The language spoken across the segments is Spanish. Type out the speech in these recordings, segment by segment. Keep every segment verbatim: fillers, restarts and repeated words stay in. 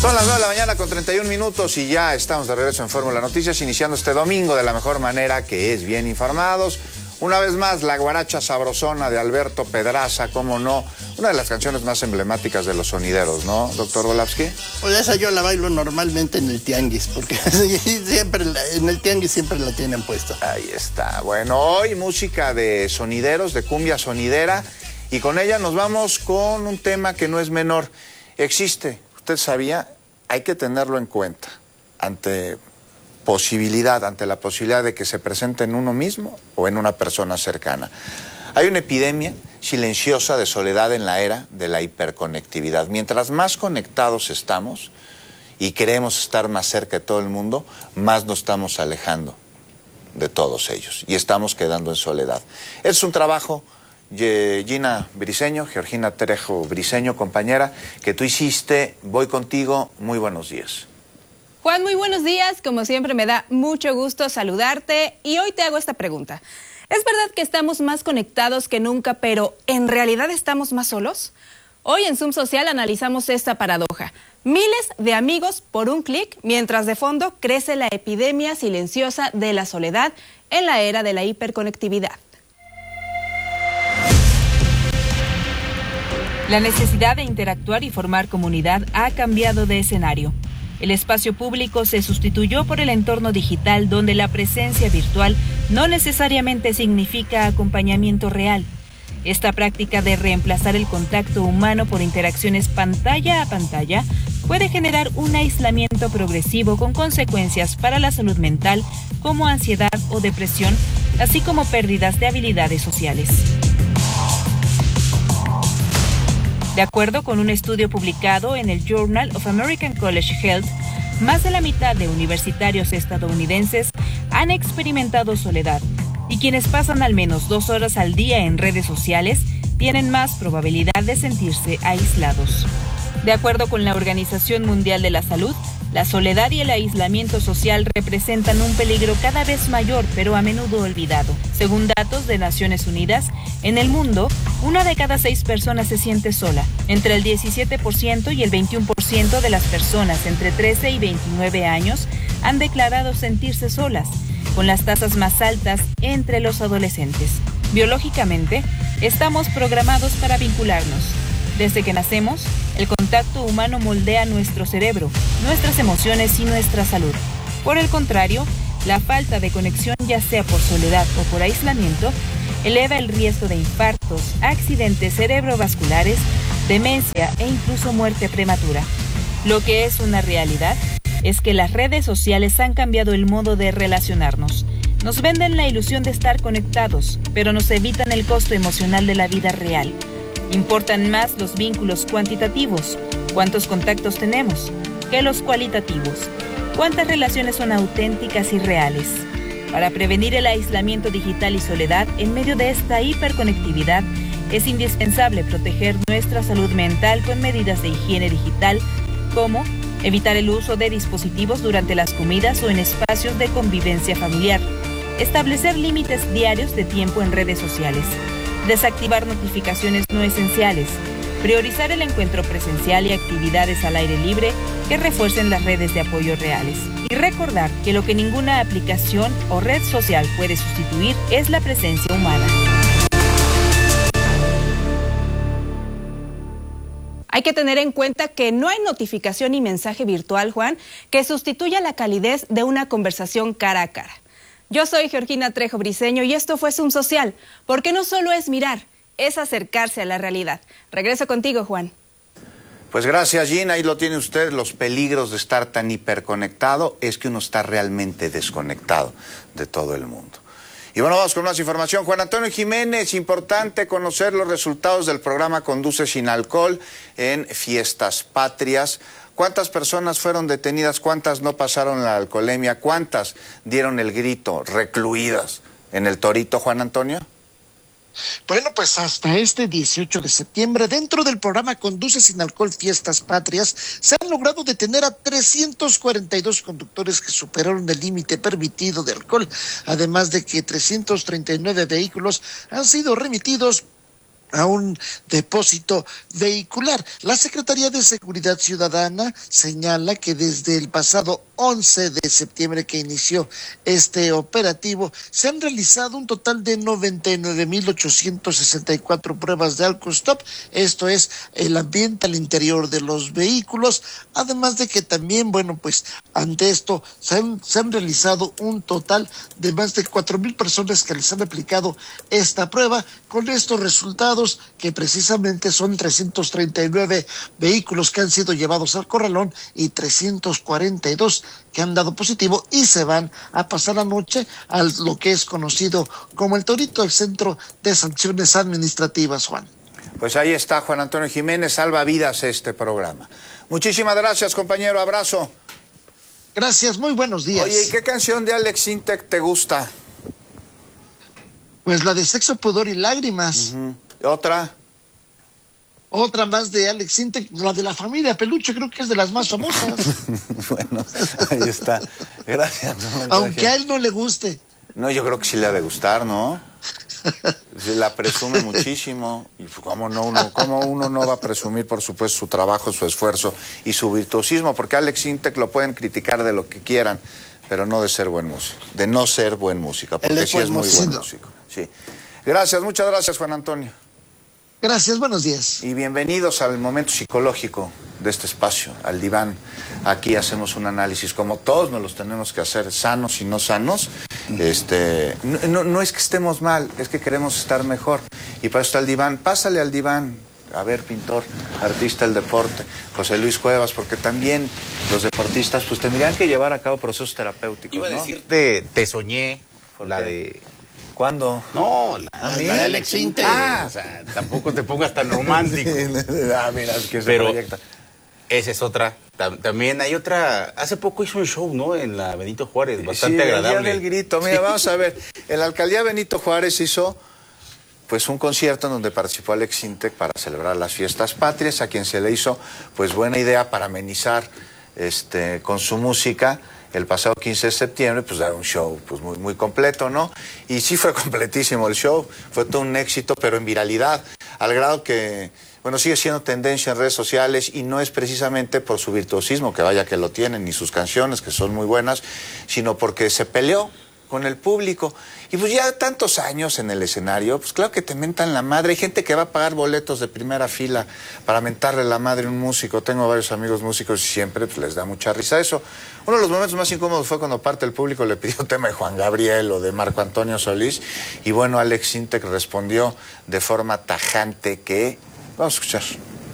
Son las nueve de la mañana con treinta y un minutos y ya estamos de regreso en Fórmula Noticias, iniciando este domingo de la mejor manera, que es bien informados. Una vez más, la guaracha sabrosona de Alberto Pedraza, cómo no, una de las canciones más emblemáticas de los sonideros, ¿no, doctor Volavsky? Pues esa yo la bailo normalmente en el tianguis, porque siempre en el tianguis siempre la tienen puesta. Ahí está. Bueno, hoy música de sonideros, de cumbia sonidera, y con ella nos vamos con un tema que no es menor. Existe, usted sabía, hay que tenerlo en cuenta ante posibilidad, ante la posibilidad de que se presente en uno mismo o en una persona cercana. Hay una epidemia silenciosa de soledad en la era de la hiperconectividad. Mientras más conectados estamos y queremos estar más cerca de todo el mundo, más nos estamos alejando de todos ellos y estamos quedando en soledad. Es un trabajo, Gina Briseño, Georgina Trejo Briseño, compañera, que tú hiciste. Voy contigo, muy buenos días. Juan, muy buenos días. Como siempre, me da mucho gusto saludarte y hoy te hago esta pregunta. ¿Es verdad que estamos más conectados que nunca, pero en realidad estamos más solos? Hoy en Zoom Social analizamos esta paradoja. Miles de amigos por un clic, mientras de fondo crece la epidemia silenciosa de la soledad en la era de la hiperconectividad. La necesidad de interactuar y formar comunidad ha cambiado de escenario. El espacio público se sustituyó por el entorno digital, donde la presencia virtual no necesariamente significa acompañamiento real. Esta práctica de reemplazar el contacto humano por interacciones pantalla a pantalla puede generar un aislamiento progresivo con consecuencias para la salud mental como ansiedad o depresión, así como pérdidas de habilidades sociales. De acuerdo con un estudio publicado en el Journal of American College Health, más de la mitad de universitarios estadounidenses han experimentado soledad, y quienes pasan al menos dos horas al día en redes sociales tienen más probabilidad de sentirse aislados. De acuerdo con la Organización Mundial de la Salud, la soledad y el aislamiento social representan un peligro cada vez mayor, pero a menudo olvidado. Según datos de Naciones Unidas, en el mundo, una de cada seis personas se siente sola. Entre el diecisiete por ciento y el veintiuno por ciento de las personas entre trece y veintinueve años han declarado sentirse solas, con las tasas más altas entre los adolescentes. Biológicamente, estamos programados para vincularnos. Desde que nacemos, el contacto humano moldea nuestro cerebro, nuestras emociones y nuestra salud. Por el contrario, la falta de conexión, ya sea por soledad o por aislamiento, eleva el riesgo de infartos, accidentes cerebrovasculares, demencia e incluso muerte prematura. Lo que es una realidad es que las redes sociales han cambiado el modo de relacionarnos. Nos venden la ilusión de estar conectados, pero nos evitan el costo emocional de la vida real. Importan más los vínculos cuantitativos, cuántos contactos tenemos, que los cualitativos, cuántas relaciones son auténticas y reales. Para prevenir el aislamiento digital y soledad en medio de esta hiperconectividad, es indispensable proteger nuestra salud mental con medidas de higiene digital, como evitar el uso de dispositivos durante las comidas o en espacios de convivencia familiar, establecer límites diarios de tiempo en redes sociales, desactivar notificaciones no esenciales, priorizar el encuentro presencial y actividades al aire libre que refuercen las redes de apoyo reales. Y recordar que lo que ninguna aplicación o red social puede sustituir es la presencia humana. Hay que tener en cuenta que no hay notificación ni mensaje virtual, Juan, que sustituya la calidez de una conversación cara a cara. Yo soy Georgina Trejo Briseño y esto fue Zoom Social, porque no solo es mirar, es acercarse a la realidad. Regreso contigo, Juan. Pues gracias, Gina. Ahí lo tiene usted. Los peligros de estar tan hiperconectado es que uno está realmente desconectado de todo el mundo. Y bueno, vamos con más información. Juan Antonio Jiménez, importante conocer los resultados del programa Conduce Sin Alcohol en Fiestas Patrias. ¿Cuántas personas fueron detenidas? ¿Cuántas no pasaron la alcoholemia? ¿Cuántas dieron el grito recluidas en el Torito, Juan Antonio? Bueno, pues hasta este dieciocho de septiembre, dentro del programa Conduce Sin Alcohol Fiestas Patrias, se han logrado detener a trescientos cuarenta y dos conductores que superaron el límite permitido de alcohol, además de que trescientos treinta y nueve vehículos han sido remitidos a un depósito vehicular. La Secretaría de Seguridad Ciudadana señala que desde el pasado once de septiembre que inició este operativo, se han realizado un total de noventa y nueve mil ochocientos sesenta y cuatro pruebas de alcohol-stop, esto es el ambiente al interior de los vehículos, además de que también, bueno, pues ante esto se han, se han realizado un total de más de cuatro mil personas que les han aplicado esta prueba, con estos resultados que precisamente son trescientos treinta y nueve vehículos que han sido llevados al corralón y trescientos cuarenta y dos que han dado positivo y se van a pasar la noche a lo que es conocido como el Torito, el Centro de Sanciones Administrativas, Juan. Pues ahí está Juan Antonio Jiménez, salva vidas este programa. Muchísimas gracias, compañero, abrazo. Gracias, muy buenos días. Oye, ¿y qué canción de Alex Intec te gusta? Pues la de Sexo, Pudor y Lágrimas. Uh-huh. ¿Otra? Otra más de Alex Intec, la de La Familia Peluche, creo que es de las más famosas. Bueno, ahí está. Gracias. No, aunque a él no le guste. No, yo creo que sí le ha de gustar, ¿no? Se la presume muchísimo. Y cómo no uno, cómo uno no va a presumir, por supuesto, su trabajo, su esfuerzo y su virtuosismo, porque Alex Intec lo pueden criticar de lo que quieran, pero no de ser buen músico, de no ser buen músico, porque sí es muy buen músico. Sí. Gracias, muchas gracias, Juan Antonio. Gracias, buenos días. Y bienvenidos al momento psicológico de este espacio, al diván. Aquí hacemos un análisis, como todos nos los tenemos que hacer, sanos y no sanos. Este, no, no, no es que estemos mal, es que queremos estar mejor. Y para eso está el diván. Pásale al diván. A ver, pintor, artista del deporte, José Luis Cuevas, porque también los deportistas pues tendrían que llevar a cabo procesos terapéuticos, Iba a ¿no? decirte, te soñé, la de... ¿Cuándo? No, la, ¿Ah, la de Alex Intec. Ah. O sea, tampoco te pongas tan romántico. Ah, mira, es que se Pero proyecta. Esa es otra. También hay otra. Hace poco hizo un show, ¿no? En la Benito Juárez, bastante sí, agradable. El Día del Grito. Mira, sí. Vamos a ver. En la alcaldía Benito Juárez hizo pues un concierto en donde participó Alex Intec para celebrar las fiestas patrias, a quien se le hizo pues buena idea para amenizar este con su música. El pasado quince de septiembre, pues dar un show pues muy, muy completo, ¿no? Y sí fue completísimo el show, fue todo un éxito, pero en viralidad, al grado que, bueno, sigue siendo tendencia en redes sociales y no es precisamente por su virtuosismo, que vaya que lo tienen, ni sus canciones, que son muy buenas, sino porque se peleó con el público. Y pues ya tantos años en el escenario, pues claro que te mentan la madre. Hay gente que va a pagar boletos de primera fila para mentarle la madre a un músico. Tengo varios amigos músicos y siempre pues, les da mucha risa eso. Uno de los momentos más incómodos fue cuando parte del público le pidió tema de Juan Gabriel o de Marco Antonio Solís. Y bueno, Alex Intec respondió de forma tajante que... Vamos a escuchar.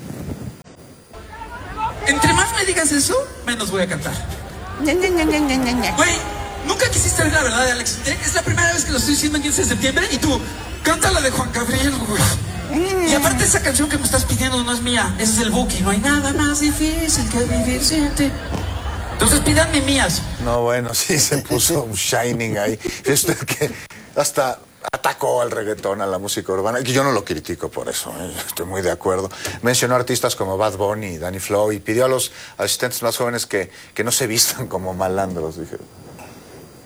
Entre más me digas eso, menos voy a cantar. Güey, nunca quisiste ver la verdad de Alex Intec. Es la primera vez que lo estoy diciendo en quince de septiembre y tú, canta la de Juan Gabriel, güey. Y aparte esa canción que me estás pidiendo no es mía, ese es el Buki. No hay nada más difícil que vivir sin ti. Entonces pídanme mías. No, bueno, sí se puso un shining ahí. Esto es que hasta atacó al reggaetón, a la música urbana. Y yo no lo critico por eso, ¿eh? Estoy muy de acuerdo. Mencionó artistas como Bad Bunny y Danny Flow y pidió a los asistentes más jóvenes que, que no se vistan como malandros. Dije,